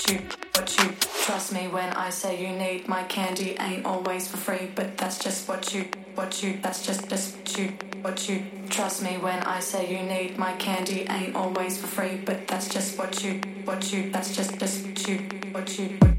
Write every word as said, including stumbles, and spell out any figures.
you, what you. Trust me when I say you need my candy. Ain't always for free, but that's just what you, what you. That's just just what you, what you. Trust me when I say you need my candy. Ain't always for free, but that's just what you, what you. That's just just what you, what you.